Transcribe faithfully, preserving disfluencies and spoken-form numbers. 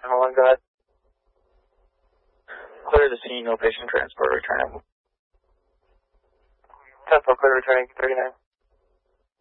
nine one one, go ahead. Clear the scene, no patient transport returning. ten four, clear returning thirty-nine.